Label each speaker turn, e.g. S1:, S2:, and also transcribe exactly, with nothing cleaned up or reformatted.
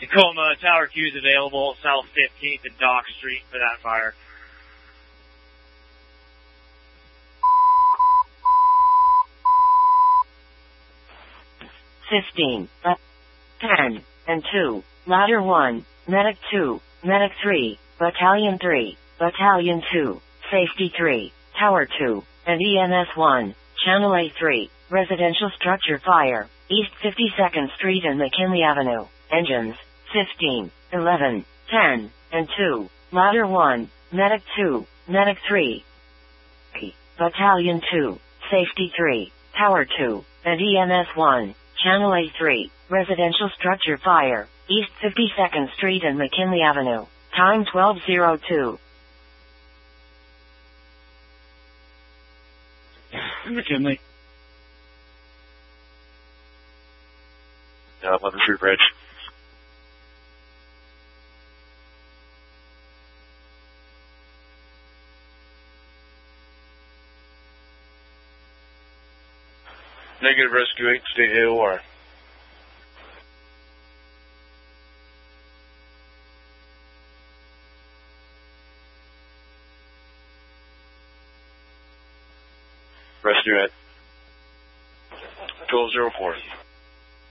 S1: Tacoma, Tower Q is available, South fifteenth and Dock Street for that fire.
S2: fifteen, uh, ten, and two, Ladder one, Medic two, Medic three, Battalion three, Battalion two, Safety three, Tower two, and E M S one, Channel A three, Residential Structure Fire, East fifty-second Street and McKinley Avenue, Engines, fifteen, eleven, ten, and two, Ladder one, Medic two, Medic three, Battalion two, Safety three, Tower two, and E M S one, Channel A three, Residential Structure Fire, East fifty-second Street and McKinley Avenue, time twelve oh two.
S3: McKinley.
S4: Uh, eleven Street Bridge. Negative Rescue eight, state A O R. Rescue at twelve oh four.